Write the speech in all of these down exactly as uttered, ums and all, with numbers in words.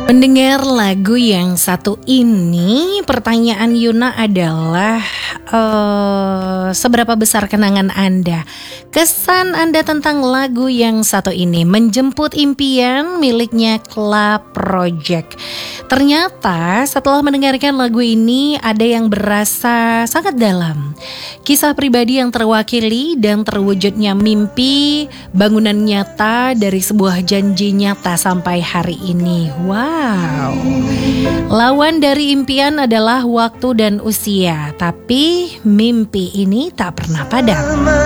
Mendengar lagu yang satu ini, pertanyaan Yuna adalah uh, seberapa besar kenangan Anda? Kesan Anda tentang lagu yang satu ini, Menjemput Impian miliknya Club Project. Ternyata setelah mendengarkan lagu ini ada yang berasa sangat dalam. Kisah pribadi yang terwakili dan terwujudnya mimpi, bangunan nyata dari sebuah janji nyata sampai hari ini. Wow. Lawan dari impian adalah waktu dan usia, tapi mimpi ini tak pernah padam.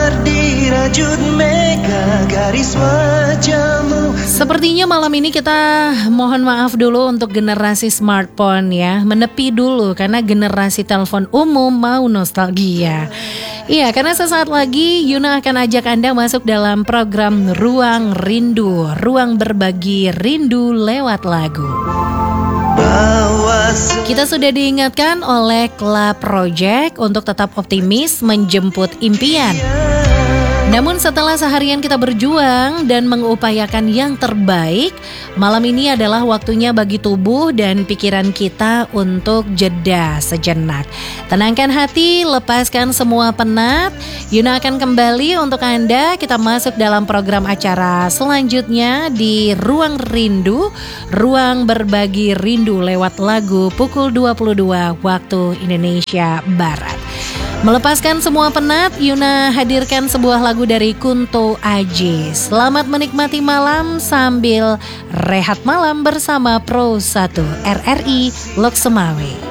Sepertinya malam ini kita mohon maaf dulu untuk generasi smartphone ya, menepi dulu karena generasi telepon umum mau nostalgia. Iya, karena sesaat lagi Yuna akan ajak Anda masuk dalam program Ruang Rindu, ruang berbagi rindu lewat lagu. Kita sudah diingatkan oleh Club Project untuk tetap optimis menjemput impian. Namun setelah seharian kita berjuang dan mengupayakan yang terbaik, malam ini adalah waktunya bagi tubuh dan pikiran kita untuk jeda sejenak. Tenangkan hati, lepaskan semua penat. Yuna akan kembali untuk Anda. Kita masuk dalam program acara selanjutnya di Ruang Rindu, ruang berbagi rindu lewat lagu pukul dua puluh dua waktu Indonesia Barat. Melepaskan semua penat, Yuna hadirkan sebuah lagu dari Kunto Aji. Selamat menikmati malam sambil rehat malam bersama Pro satu R R I Loksemawe.